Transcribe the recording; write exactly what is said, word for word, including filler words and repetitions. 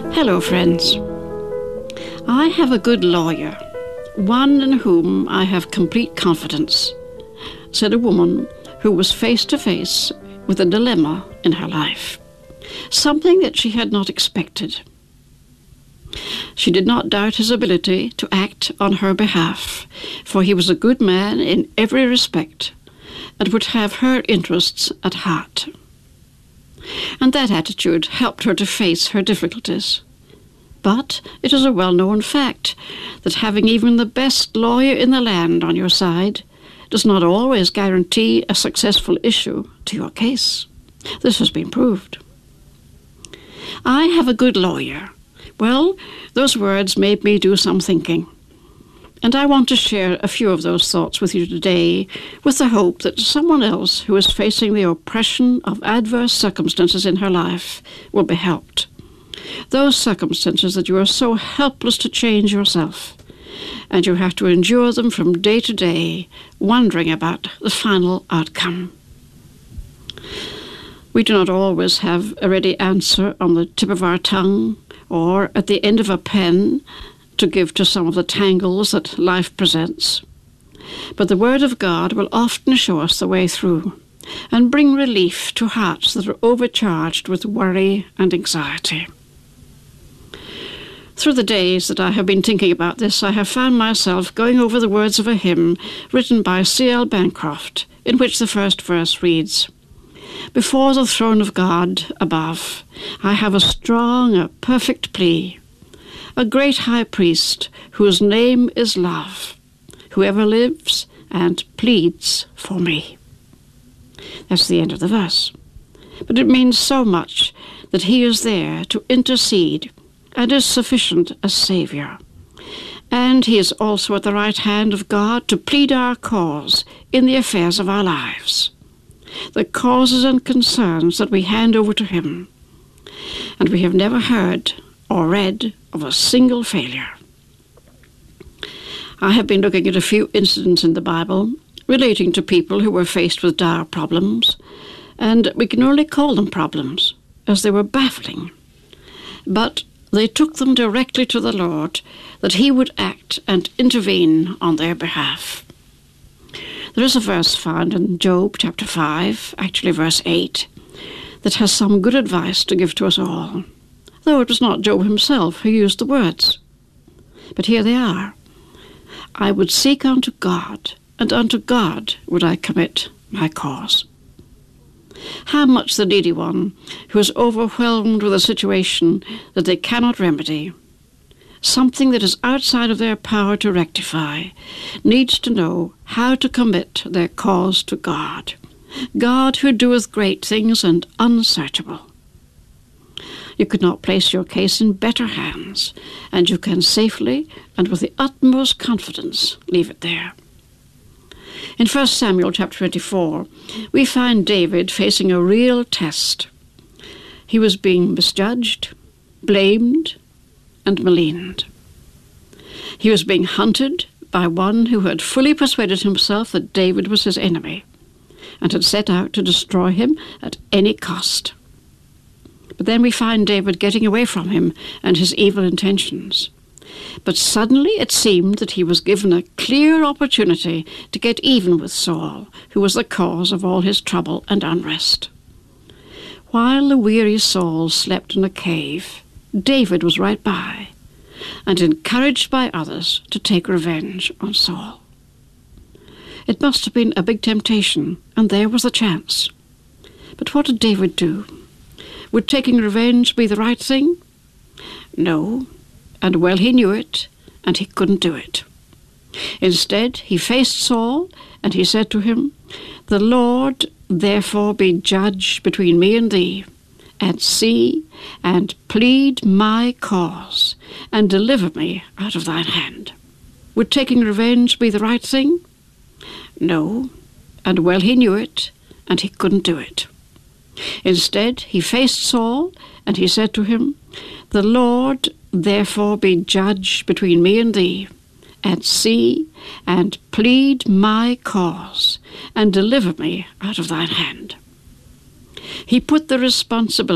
Hello, friends. I have a good lawyer, one in whom I have complete confidence, said a woman who was face to face with a dilemma in her life, something that she had not expected. She did not doubt his ability to act on her behalf, for he was a good man in every respect and would have her interests at heart. And that attitude helped her to face her difficulties. But it is a well-known fact that having even the best lawyer in the land on your side does not always guarantee a successful issue to your case. This has been proved. I have a good lawyer. Well, those words made me do some thinking. And I want to share a few of those thoughts with you today, with the hope that someone else who is facing the oppression of adverse circumstances in her life will be helped. Those circumstances that you are so helpless to change yourself, and you have to endure them from day to day, wondering about the final outcome. We do not always have a ready answer on the tip of our tongue or at the end of a pen to give to some of the tangles that life presents. But the Word of God will often show us the way through and bring relief to hearts that are overcharged with worry and anxiety. Through the days that I have been thinking about this, I have found myself going over the words of a hymn written by C L Bancroft, in which the first verse reads, "Before the throne of God above, I have a strong, a perfect plea, a great high priest whose name is love, who ever lives and pleads for me." That's the end of the verse. But it means so much that he is there to intercede and is sufficient as Saviour. And he is also at the right hand of God to plead our cause in the affairs of our lives, the causes and concerns that we hand over to him. And we have never heard or read of a single failure. I have been looking at a few incidents in the Bible relating to people who were faced with dire problems, and we can only call them problems, as they were baffling. But they took them directly to the Lord, that he would act and intervene on their behalf. There is a verse found in Job chapter five, actually verse eight, that has some good advice to give to us all, though it was not Job himself who used the words. But here they are. "I would seek unto God, and unto God would I commit my cause." How much the needy one, who is overwhelmed with a situation that they cannot remedy, something that is outside of their power to rectify, needs to know how to commit their cause to God, God who doeth great things and unsearchable. You could not place your case in better hands, and you can safely and with the utmost confidence leave it there. In First Samuel chapter twenty-four, we find David facing a real test. He was being misjudged, blamed, and maligned. He was being hunted by one who had fully persuaded himself that David was his enemy and had set out to destroy him at any cost. But then we find David getting away from him and his evil intentions. But suddenly it seemed that he was given a clear opportunity to get even with Saul, who was the cause of all his trouble and unrest. While the weary Saul slept in a cave, David was right by, and encouraged by others to take revenge on Saul. It must have been a big temptation, and there was the chance. But what did David do? Would taking revenge be the right thing? No, and well he knew it, and he couldn't do it. Instead, he faced Saul, and he said to him, "The Lord therefore be judge between me and thee, and see and plead my cause, and deliver me out of thine hand." Would taking revenge be the right thing? No, and well he knew it, and he couldn't do it. Instead, he faced Saul, and he said to him, "The Lord therefore be judge between me and thee, and see and plead my cause, and deliver me out of thine hand." He put the responsibility